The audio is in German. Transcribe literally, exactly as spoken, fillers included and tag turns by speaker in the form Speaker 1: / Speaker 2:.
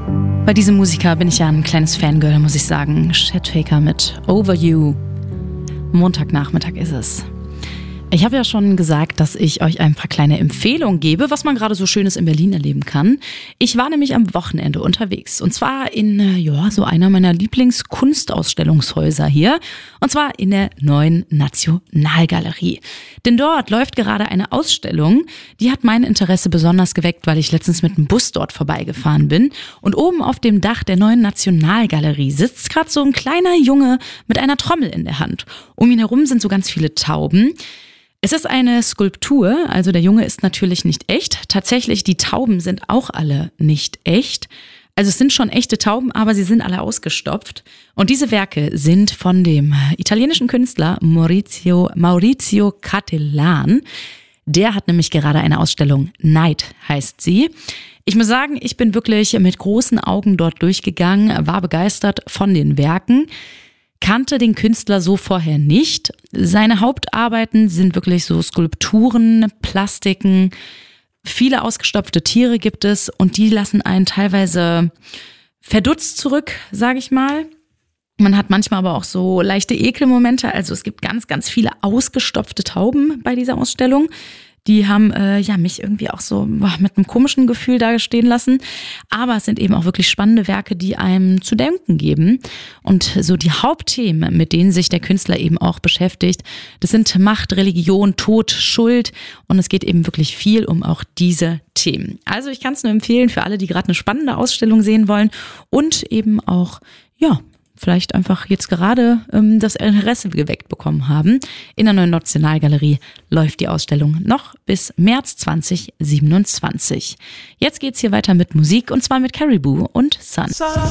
Speaker 1: Bei diesem Musiker bin ich ja ein kleines Fangirl, muss ich sagen. Chet Faker mit Over You. Montagnachmittag ist es. Ich habe ja schon gesagt, dass ich euch ein paar kleine Empfehlungen gebe, was man gerade so Schönes in Berlin erleben kann. Ich war nämlich am Wochenende unterwegs und zwar in ja, so einer meiner Lieblingskunstausstellungshäuser hier und zwar in der Neuen Nationalgalerie. Denn dort läuft gerade eine Ausstellung, die hat mein Interesse besonders geweckt, weil ich letztens mit dem Bus dort vorbeigefahren bin und oben auf dem Dach der Neuen Nationalgalerie sitzt gerade so ein kleiner Junge mit einer Trommel in der Hand. Um ihn herum sind so ganz viele Tauben. Es ist eine Skulptur, also der Junge ist natürlich nicht echt. Tatsächlich, die Tauben sind auch alle nicht echt. Also es sind schon echte Tauben, aber sie sind alle ausgestopft. Und diese Werke sind von dem italienischen Künstler Maurizio, Maurizio Cattelan. Der hat nämlich gerade eine Ausstellung, Night heißt sie. Ich muss sagen, ich bin wirklich mit großen Augen dort durchgegangen, war begeistert von den Werken. Kannte den Künstler so vorher nicht. Seine Hauptarbeiten sind wirklich so Skulpturen, Plastiken, viele ausgestopfte Tiere gibt es und die lassen einen teilweise verdutzt zurück, sage ich mal. Man hat manchmal aber auch so leichte Ekelmomente, also es gibt ganz, ganz viele ausgestopfte Tauben bei dieser Ausstellung. Die haben äh, ja mich irgendwie auch so boah, mit einem komischen Gefühl da stehen lassen. Aber es sind eben auch wirklich spannende Werke, die einem zu denken geben. Und so die Hauptthemen, mit denen sich der Künstler eben auch beschäftigt, das sind Macht, Religion, Tod, Schuld. Und es geht eben wirklich viel um auch diese Themen. Also ich kann es nur empfehlen für alle, die gerade eine spannende Ausstellung sehen wollen und eben auch, ja, vielleicht einfach jetzt gerade ähm, das Interesse geweckt bekommen haben. In der Neuen Nationalgalerie läuft die Ausstellung noch bis März zwanzig siebenundzwanzig. Jetzt geht's hier weiter mit Musik und zwar mit Caribou und Sun.